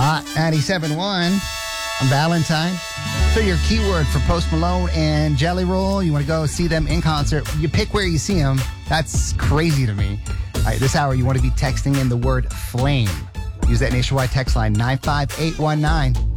Hot 97.1 on Valentine. So your keyword for Post Malone and Jelly Roll, you want to go see them in concert. You pick where you see them. That's crazy to me. All right, this hour you want to be texting in the word flame. Use that nationwide text line 95819.